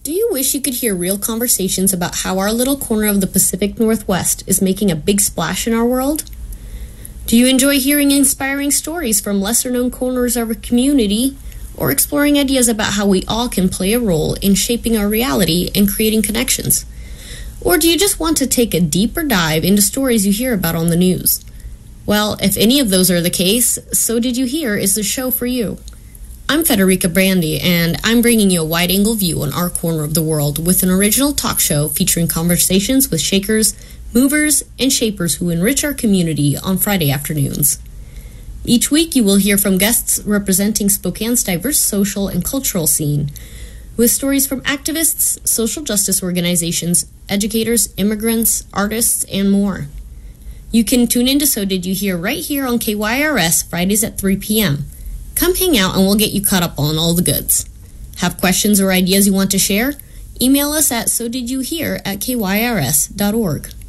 Do you wish you could hear real conversations about how our little corner of the Pacific Northwest is making a big splash in our world? Do you enjoy hearing inspiring stories from lesser-known corners of our community, or exploring ideas about how we all can play a role in shaping our reality and creating connections? Or do you just want to take a deeper dive into stories you hear about on the news? Well, if any of those are the case, So Did You Hear is the show for you. I'm Federica Brandy, and I'm bringing you a wide-angle view on our corner of the world with an original talk show featuring conversations with shakers, movers, and shapers who enrich our community on Friday afternoons. Each week, you will hear from guests representing Spokane's diverse social and cultural scene, with stories from activists, social justice organizations, educators, immigrants, artists, and more. You can tune into So Did You Hear right here on KYRS Fridays at 3 p.m. Come hang out and we'll get you caught up on all the goods. Have questions or ideas you want to share? Email us at sodidyouhear@kyrs.org.